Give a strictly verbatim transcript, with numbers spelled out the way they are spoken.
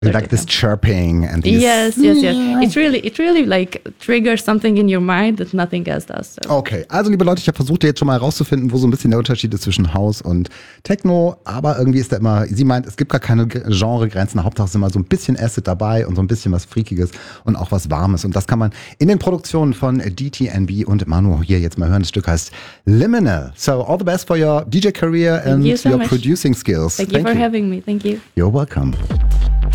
like this chirping and these... Yes, yes, yes. It really, it really like triggers something in your mind that nothing else does. So. Okay, also liebe Leute, ich habe versucht jetzt schon mal herauszufinden, wo so ein bisschen der Unterschied ist zwischen House und Techno, aber irgendwie ist da immer, sie meint, es gibt gar keine Genregrenzen, Hauptsache ist immer so ein bisschen Acid dabei und so ein bisschen was Freakiges und auch was Warmes und das kann man in den Produktionen von D T N B und Manu hier jetzt mal hören. Das Stück heißt Liminal. So all the best for your D J career and you so your much. producing skills. Thank you Thank for you. having me. Thank you. You're welcome.